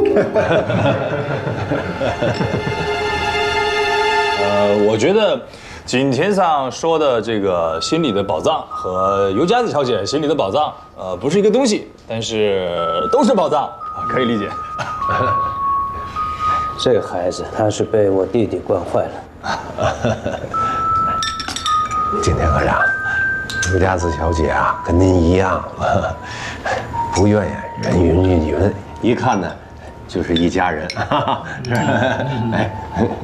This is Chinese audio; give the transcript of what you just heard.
我觉得景天上说的这个心里的宝藏和尤佳子小姐心里的宝藏，不是一个东西，但是都是宝藏，可以理解。 这个孩子他是被我弟弟惯坏了。 景天科长，尤佳子小姐啊，跟您一样，不愿意人云亦云，一看呢就是一家人。哎。